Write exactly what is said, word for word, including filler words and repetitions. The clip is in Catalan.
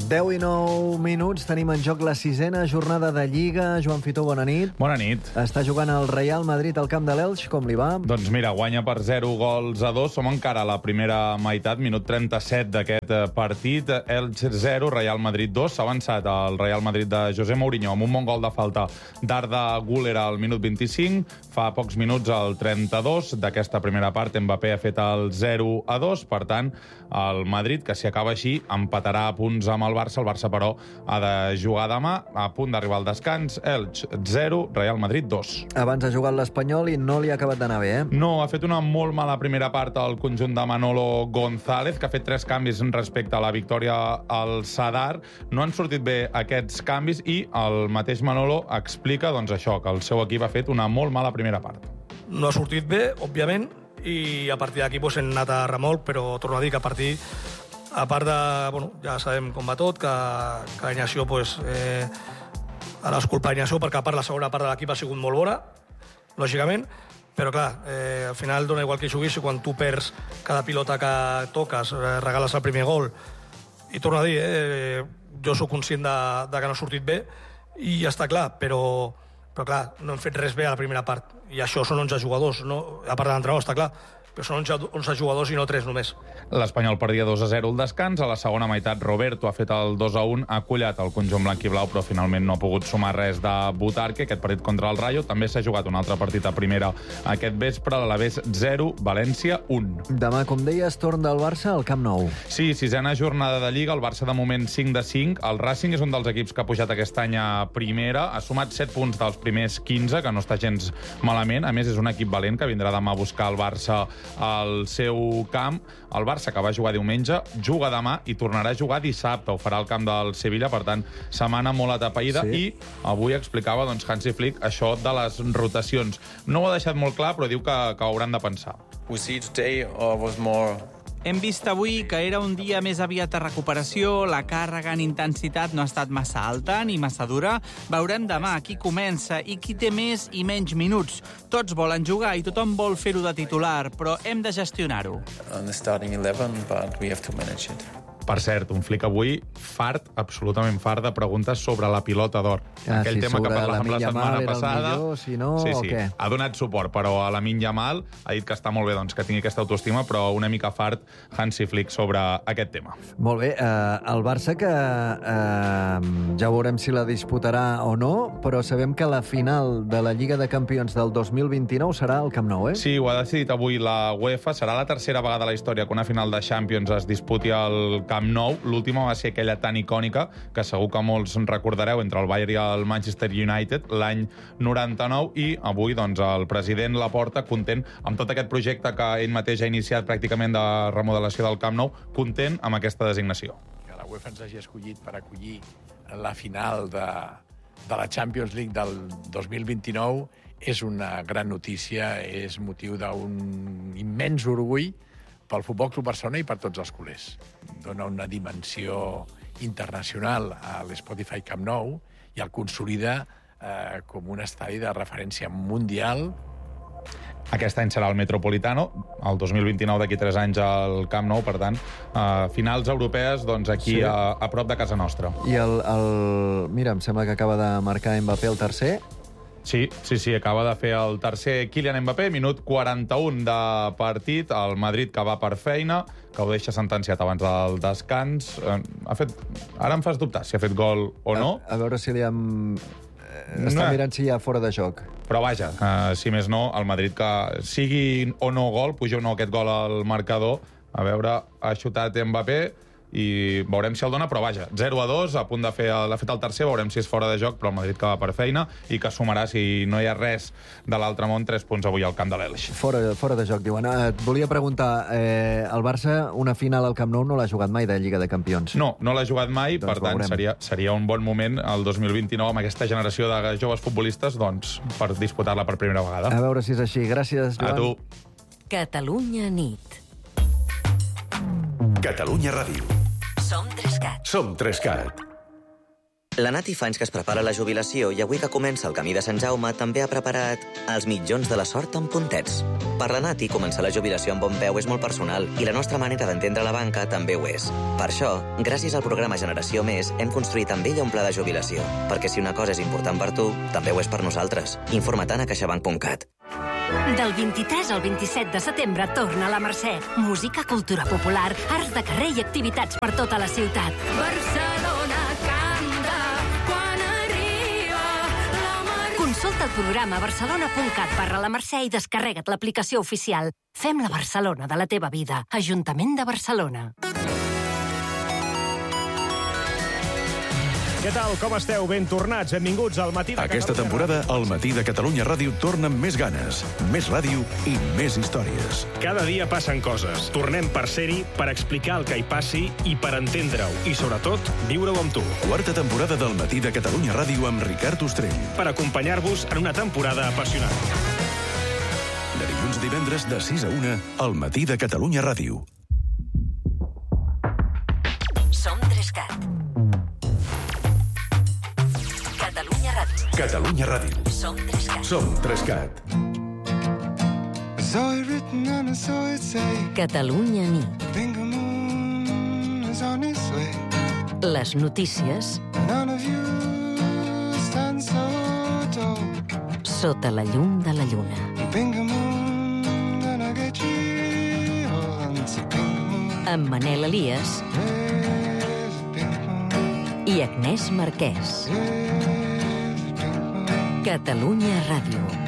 deu i nou minuts, tenim en joc la sisena jornada de Lliga. Joan Fitó, bona nit. Bona nit. Està jugant el Real Madrid al camp de l'Elx, com li va? Doncs mira, guanya per zero gols a dos. Som encara a la primera meitat, minut trenta-set d'aquest partit. Elx zero, Real Madrid dos. S'ha avançat el Real Madrid de José Mourinho amb un bon gol de falta d'Arda Güler al minut vint-i-cinc. Fa pocs minuts, al trenta-dos d'aquesta primera part, Mbappé ha fet el zero a dos. Per tant, el Madrid, que si acaba així, empatarà a punts amb el Barça. El Barça, però, ha de jugar demà, a punt d'arribar al descans. Elx zero, Real Madrid dos. Abans ha jugat l'Espanyol i no li ha acabat d'anar bé, eh? No, ha fet una molt mala primera part al conjunt de Manolo González, que ha fet tres canvis respecte a la victòria al Sadar. No han sortit bé aquests canvis i el mateix Manolo explica, doncs, això, que el seu equip ha fet una molt mala primera part. No ha sortit bé, òbviament, i a partir d'aquí pues, hem anat a remolc, però torno a dir que a partir, a part de... Bueno, ja sabem com va tot, que, que l'alineació, pues, eh, a l'esculpa l'alineació, perquè a part la segona part de l'equip ha sigut molt bona, lògicament, però clar, eh, al final dona igual que juguis, quan tu perds cada pilota que toques, eh, regales el primer gol, i torno a dir, eh, jo sóc conscient de, de que no ha sortit bé, i ja està clar, però... Però, clar, no hem fet res bé a la primera part. I això són onze jugadors, no? A part de l'entrenador, està clar. Però són onze jugadors i no tres només. L'Espanyol perdia dos a zero al descans. A la segona meitat, Roberto ha fet el dos a un, ha collat el conjunt blanc i blau, però finalment no ha pogut sumar res de Butarque. Aquest partit contra el Rayo. També s'ha jugat un altre partit a primera aquest vespre. L'Alavés zero, València un. Demà, com deies, torn del Barça al Camp Nou. Sí, sisena jornada de Lliga. El Barça, de moment, cinc de cinc. El Racing és un dels equips que ha pujat aquest any a primera. Ha sumat set punts dels primers quinze, que no està gens malament. A més, és un equip valent que vindrà demà a buscar el Barça al seu camp. El Barça, que va jugar diumenge, juga demà i tornarà a jugar dissabte. Ho farà al camp del Sevilla, per tant, setmana molt atapeïda. Sí. I avui explicava, doncs, Hansi Flick això de les rotacions. No ho ha deixat molt clar, però diu que, que hauran de pensar. We see today uh, was more... Hem vist avui que era un dia més aviat de recuperació, la càrrega en intensitat no ha estat massa alta ni massa dura. Veurem demà qui comença i qui té més i menys minuts. Tots volen jugar i tothom vol fer-ho de titular, però hem de gestionar-ho. On the starting eleven, but we have to manage it. Per cert, un Flick avui fart, absolutament fart, de preguntes sobre la pilota d'or. Ah, Aquell sí, tema que parlàvem la setmana passada. Millor, si no, sí, o sí. què? Ha donat suport, però a Lamine Yamal ha dit que està molt bé, doncs, que tingui aquesta autoestima, però una mica fart Hansi Flick sobre aquest tema. Molt bé. Eh, el Barça, que eh, ja veurem si la disputarà o no, però sabem que la final de la Lliga de Campions del dos mil vint-i-nou serà al Camp Nou, eh? Sí, ho ha decidit avui la UEFA. Serà la tercera vegada a la història que una final de Champions es disputi al Camp Nou. L'última va ser aquella tan icònica que segur que molts recordareu, entre el Bayern i el Manchester United l'any noranta-nou, i avui, doncs, el president Laporta, content amb tot aquest projecte que ell mateix ha iniciat pràcticament de remodelació del Camp Nou, content amb aquesta designació. Que la UEFA ens hagi escollit per acollir la final de, de la Champions League del dos mil vint-i-nou és una gran notícia, és motiu d'un immens orgull pel Futbol Club Barcelona i per tots els culers. Dona una dimensió internacional a l'Spotify Camp Nou i el consolida eh, com un estadi de referència mundial. Aquest any serà el Metropolitano, el dos mil vint-i-nou, d'aquí tres anys al Camp Nou, per tant, eh, finals europees, doncs, aquí sí. a, a prop de casa nostra. I el, el... Mira, em sembla que acaba de marcar Mbappé el tercer. Sí, sí, sí, acaba de fer el tercer Kylian Mbappé, minut quaranta-un de partit, el Madrid que va per feina, que ho deixa sentenciat abans del descans. Ha fet... Ara em fas dubtar si ha fet gol o no. A, a veure si li hem... Està mirant si hi ha fora de joc. Però vaja, uh, si més no, el Madrid, que sigui o no gol, puja o no aquest gol al marcador, a veure, ha xutat Mbappé, i veurem si el dona, però vaja, zero a dos, a punt de fer, l'ha fet el tercer, veurem si és fora de joc, però el Madrid que va per feina i que sumarà, si no hi ha res de l'altre món, tres punts avui al camp de l'Elx. Fora, fora de joc, diuen. Ah, et volia preguntar, eh, el Barça, una final al Camp Nou no l'ha jugat mai de Lliga de Campions? No, no l'ha jugat mai, doncs per tant, seria, seria un bon moment el dos mil vint-i-nou amb aquesta generació de joves futbolistes, doncs, per disputar-la per primera vegada. A veure si és així. Gràcies, Joan. A tu. Catalunya nit. Catalunya Ràdio. Som Trescat. Som Trescat. La Nati fa anys que es prepara la jubilació i avui que comença el camí de Sant Jaume també ha preparat els mitjons de la sort amb puntets. Per la Nati, començar la jubilació amb bon peu és molt personal i la nostra manera d'entendre la banca també ho és. Per això, gràcies al programa Generació Més, hem construït amb ella un pla de jubilació. Perquè si una cosa és important per tu, també ho és per nosaltres. Informa't a caixabank punt cat. Del vint-i-tres al vint-i-set de setembre torna a la Mercè. Música, cultura popular, arts de carrer i activitats per tota la ciutat. Barcelona canta quan arriba la Mercè. Consulta el programa barcelona punt cat barra la Mercè i descarrega't l'aplicació oficial. Fem la Barcelona de la teva vida. Ajuntament de Barcelona. Què tal? Com esteu? Ben tornats. Benvinguts al Matí de Catalunya. Aquesta temporada, el Matí de Catalunya Ràdio torna amb més ganes, més ràdio i més històries. Cada dia passen coses. Tornem per ser-hi, per explicar el que hi passi i per entendre-ho. I, sobretot, viure-ho amb tu. Quarta temporada del Matí de Catalunya Ràdio amb Ricard Ostrell. Per acompanyar-vos en una temporada apassionant. De dilluns a divendres, de sis a una, al Matí de Catalunya Ràdio. Som Trescat. Catalunya Ràdio. Catalunya Ràdio. Som Trescat. Som Trescat. Catalunya nit. Les notícies sota la llum de la lluna. Amb Manel Elias i Agnès Marquès. Catalunya Ràdio.